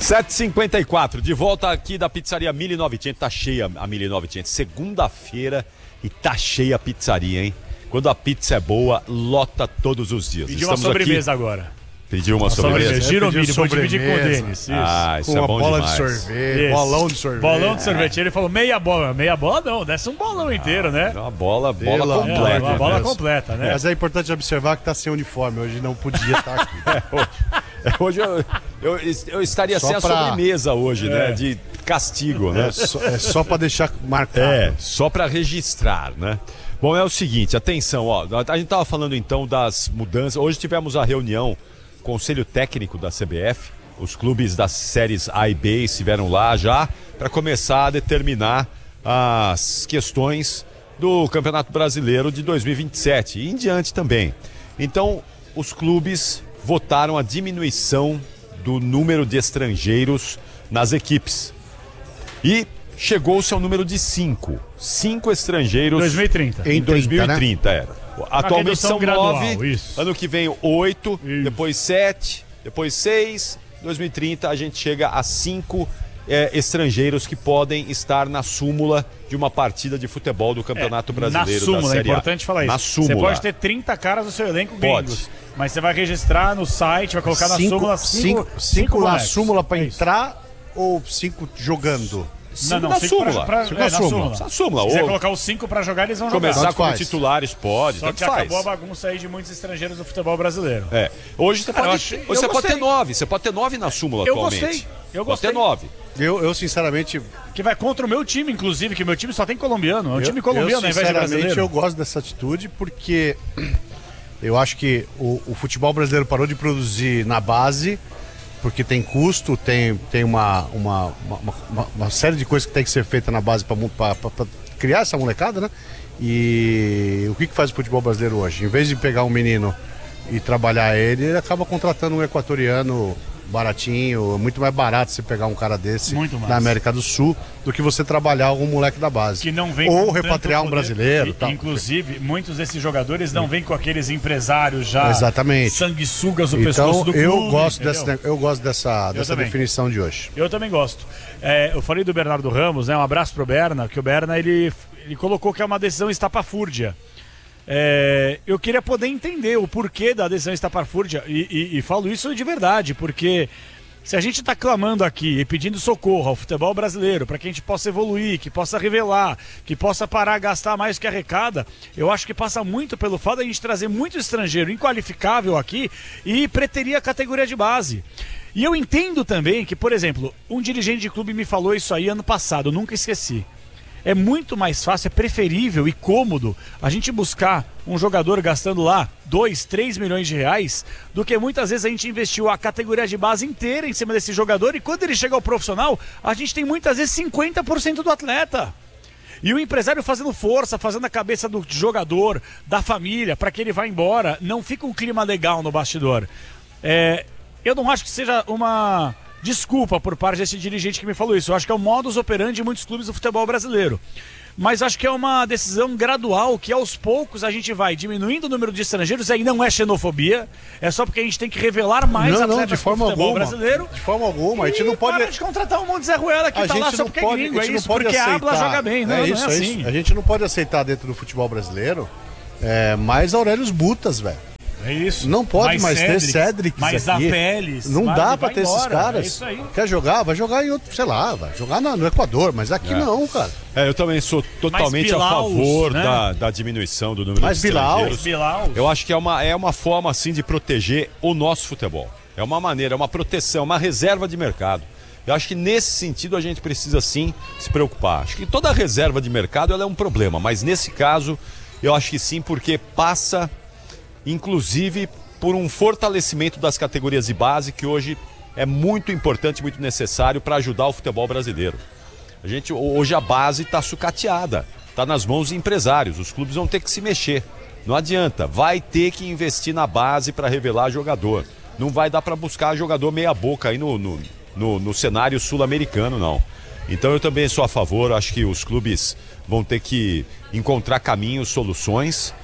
7h54, de volta aqui da pizzaria 1900. Tá cheia a 1900. Segunda-feira e tá cheia a pizzaria, hein? Quando a pizza é boa, lota todos os dias. Pediu uma sobremesa agora. Pediu uma sobremesa? Giromilho, pode dividir com o Denis. Isso. Ah, isso com é bom bola demais. De sorvete, isso. bolão de sorvete. Bolão de sorvete. Ele falou meia bola. Meia bola não, desce um bolão inteiro, né? Uma bola completa. Uma bola completa, né? Mas é importante observar que tá sem uniforme. Hoje não podia estar aqui. Hoje eu estaria sem a sobremesa hoje, né? De castigo, né? É só pra deixar marcado. Só pra registrar, né? Bom, é o seguinte, atenção, ó. A gente tava falando então das mudanças. Hoje tivemos a reunião Conselho Técnico da CBF, os clubes das séries A e B estiveram lá já para começar a determinar as questões do Campeonato Brasileiro de 2027 e em diante também. Então, os clubes votaram a diminuição do número de estrangeiros nas equipes e chegou-se ao número de 5 estrangeiros 2030. Em 2030, né? era. Atualmente são gradual, 9, isso. ano que vem 8, Isso. depois 7, depois 6, 2030 a gente chega a 5 estrangeiros que podem estar na súmula de uma partida de futebol do Campeonato Brasileiro na súmula, da Série A. É importante falar isso. Na súmula. Você pode ter 30 caras no seu elenco Pode. gringos, mas você vai registrar no site, vai colocar na súmula 5 na súmula pra entrar ou 5 jogando? Não, na 5 súmula. na súmula. Na súmula. Se quiser Ou colocar os 5 pra jogar, eles vão jogar. começar Tanto como faz. titulares, pode, Só tanto que faz. acabou a bagunça aí de muitos estrangeiros do futebol brasileiro. Hoje você Cara, pode ter 9, você pode ter 9 na súmula atualmente. Eu Pode ter gostei. 9. Eu sinceramente... Que vai contra o meu time, inclusive, que meu time só tem colombiano. É um time colombiano ao invés de sinceramente, brasileiro. eu gosto dessa atitude porque eu acho que o futebol brasileiro parou de produzir na base porque tem custo, tem uma série de coisas que tem que ser feita na base para criar essa molecada, né? E o que faz o futebol brasileiro hoje? Em vez de pegar um menino e trabalhar ele acaba contratando um equatoriano baratinho, muito mais barato você pegar um cara desse na América do Sul do que você trabalhar algum moleque da base. Que não vem ou com repatriar um brasileiro. E, tal. Inclusive, muitos desses jogadores não vêm com aqueles empresários já Exatamente. sanguessugas no pescoço do clube. Eu gosto dessa também. definição de hoje. Eu também gosto. Eu falei do Bernardo Ramos, né? Um abraço pro Berna, que o Berna ele colocou que é uma decisão estapafúrdia. Eu queria poder entender o porquê da adesão estapafúrdia e falo isso de verdade, porque se a gente está clamando aqui e pedindo socorro ao futebol brasileiro para que a gente possa evoluir, que possa revelar, que possa parar a gastar mais do que arrecada, eu acho que passa muito pelo fato de a gente trazer muito estrangeiro inqualificável aqui e preterir a categoria de base. E eu entendo também que, por exemplo, um dirigente de clube me falou isso aí ano passado, eu nunca esqueci. É muito mais fácil, é preferível e cômodo a gente buscar um jogador gastando lá 2, 3 milhões de reais do que muitas vezes a gente investiu a categoria de base inteira em cima desse jogador e quando ele chega ao profissional, a gente tem muitas vezes 50% do atleta. E o empresário fazendo força, fazendo a cabeça do jogador, da família, para que ele vá embora, não fica um clima legal no bastidor. Eu não acho que seja uma... desculpa por parte desse dirigente que me falou isso. Eu acho que é o modus operandi de muitos clubes do futebol brasileiro. Mas acho que é uma decisão gradual que aos poucos a gente vai diminuindo o número de estrangeiros. Aí não é xenofobia, é só porque a gente tem que revelar mais atletas de forma do futebol alguma, brasileiro. De forma alguma, a gente não pode... para de contratar um monte de Zé Ruela que tá lá só porque é gringo, é isso, porque aceitar. habla, joga bem. Não, isso, não é assim. A gente não pode aceitar dentro do futebol brasileiro mais Aurélios Butas, velho. É isso. Não pode mais ter Cédrics mais aqui. Apeles. Não dá pra ter embora, esses caras. É isso aí. Quer jogar? Vai jogar em outro, sei lá, vai jogar no Equador, mas aqui não, cara. Eu também sou totalmente Bilaus, a favor né? da diminuição do número de Bilaus. estrangeiros. Eu acho que é uma forma assim de proteger o nosso futebol. É uma maneira, é uma proteção, uma reserva de mercado. Eu acho que nesse sentido a gente precisa sim se preocupar. Acho que toda reserva de mercado ela é um problema, mas nesse caso eu acho que sim, porque passa inclusive por um fortalecimento das categorias de base que hoje é muito importante, muito necessário para ajudar o futebol brasileiro. Hoje a base está sucateada, está nas mãos de empresários, os clubes vão ter que se mexer. Não adianta, vai ter que investir na base para revelar jogador. Não vai dar para buscar jogador meia boca aí no cenário sul-americano, não. Então eu também sou a favor, acho que os clubes vão ter que encontrar caminhos, soluções.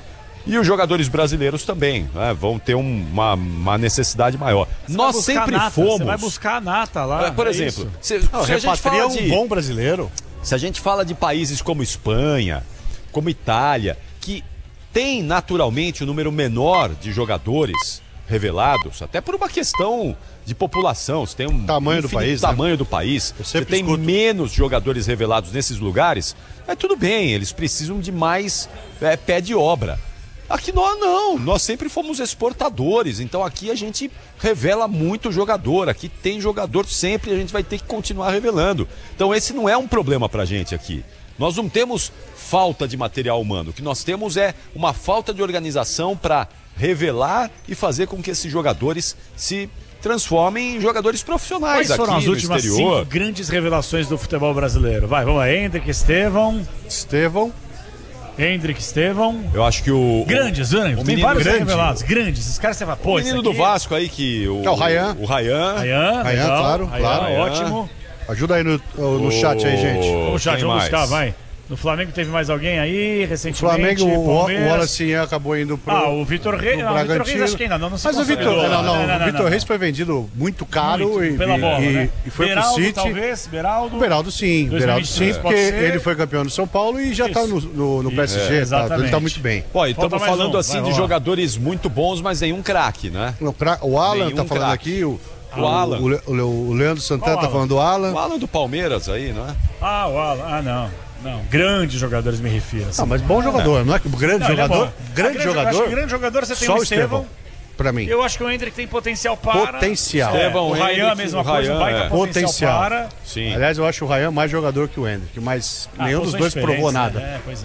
E os jogadores brasileiros também, né, vão ter uma necessidade maior. Nós sempre fomos. Você vai buscar a nata lá. Por exemplo, se a gente Repatria fala um bom brasileiro. se a gente fala de países como Espanha, como Itália, que tem naturalmente um número menor de jogadores revelados, até por uma questão de população, você tem um tamanho do país, tamanho do país, você tem menos jogadores revelados nesses lugares, tudo bem, eles precisam de mais pé de obra. Aqui nós não, nós sempre fomos exportadores, então aqui a gente revela muito jogador, aqui tem jogador sempre, a gente vai ter que continuar revelando. Então esse não é um problema pra gente aqui. Nós não temos falta de material humano, o que nós temos é uma falta de organização para revelar e fazer com que esses jogadores se transformem em jogadores profissionais. Quais foram aqui as últimas no exterior? 5 grandes revelações do futebol brasileiro? Vai, vamos lá, Hendrick, Estevão. Eu acho que o Grandes, tem vários revelados, grandes. Esses caras você fala, pô, o menino do Vasco aí que o Ryan. O Ryan, claro. Ótimo. Ajuda aí no chat aí, gente. O chat, vamos buscar, vai. No Flamengo teve mais alguém aí recentemente? O Flamengo, o Wallace acabou indo pro o Vitor Reis. Não, o Vitor Reis acho que ainda não. Mas o Vitor Reis foi vendido muito caro pela bola, né? E foi pro City. Talvez, Beraldo sim, porque ele foi campeão do São Paulo e já tá no PSG, ele tá muito bem. Pô, e estamos falando assim de jogadores muito bons, mas nenhum craque, né? O Alan tá falando aqui, o Alan. O Leandro Santana tá falando do Alan. O Alan do Palmeiras aí, não é? O Alan, não, grandes jogadores me refiro. Assim. Mas bom jogador, não é que grande jogador? Grande jogador? Acho que grande jogador você tem o Estevão. Pra mim. Eu acho que o Hendrick tem potencial para. Potencial. O Ryan, a mesma coisa, baita potencial para. Sim. Aliás, eu acho o Ryan mais jogador que o Hendrick, mas nenhum dos dois provou nada. Pois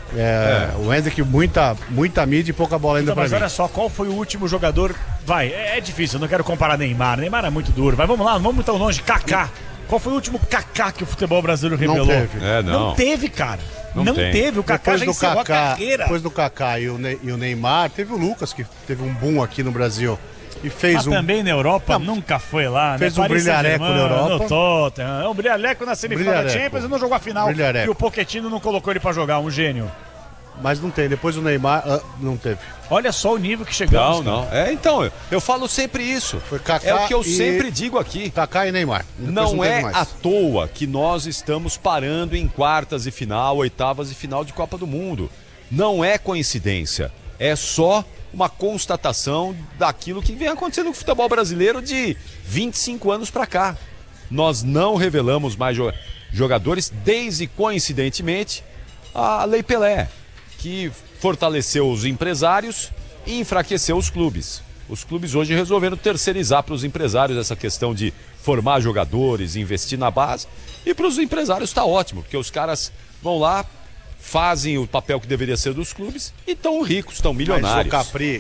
O Hendrick, muita mídia e pouca bola ainda pra mim. Mas olha só, qual foi o último jogador? Vai, é difícil, eu não quero comparar Neymar. Neymar é muito duro, mas vamos lá, não vamos tão longe. Kaká. Qual foi o último Kaká que o futebol brasileiro revelou? Não teve. Não teve, cara. Não teve. O Kaká já encerrou a carreira. Depois do Kaká e o Neymar, teve o Lucas, que teve um boom aqui no Brasil. E fez também na Europa nunca foi lá, fez um brilhareco na Europa. No Tottenham. Um brilhareco na semifinal da Champions e não jogou a final. E o Pochettino não colocou ele pra jogar, um gênio. Mas não tem, depois o Neymar não teve. Olha só o nível que chegamos. Não. Então, eu falo sempre isso. Foi Kaká é o que eu sempre digo aqui. Kaká e Neymar. Não é à toa que nós estamos parando em quartas e final, oitavas e final de Copa do Mundo. Não é coincidência. É só uma constatação daquilo que vem acontecendo no futebol brasileiro de 25 anos para cá. Nós não revelamos mais jogadores desde, coincidentemente, a Lei Pelé, que fortaleceu os empresários e enfraqueceu os clubes. Os clubes hoje resolveram terceirizar para os empresários essa questão de formar jogadores, investir na base. E para os empresários está ótimo, porque os caras vão lá, fazem o papel que deveria ser dos clubes e estão ricos, estão milionários. Mas o Capri,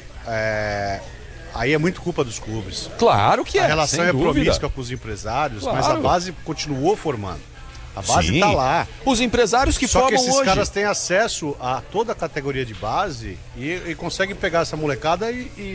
aí é muito culpa dos clubes. Claro que é. A relação é promíscua com os empresários, mas a base continuou formando. A base está lá. Os empresários que formam hoje. Só que esses caras têm acesso a toda a categoria de base e conseguem pegar essa molecada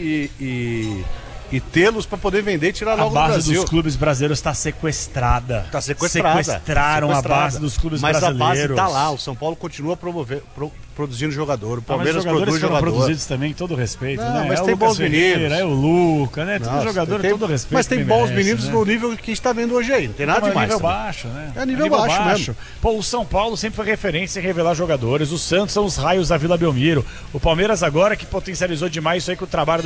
e tê-los para poder vender e tirar logo do Brasil. A base dos clubes brasileiros está sequestrada. Está sequestrada. Sequestraram a base dos clubes brasileiros. Mas a base está lá. O São Paulo continua produzindo jogador. O Palmeiras produz jogador. Produzidos também, com todo respeito, né? Mas tem bons meninos. É o Luca, né? Todo jogador, todo respeito. Mas tem bons meninos no nível que a gente está vendo hoje aí. Não tem nada demais. É nível baixo, né? É nível baixo mesmo. Pô, o São Paulo sempre foi referência em revelar jogadores. O Santos são os raios da Vila Belmiro. O Palmeiras agora que potencializou demais isso aí com o trabalho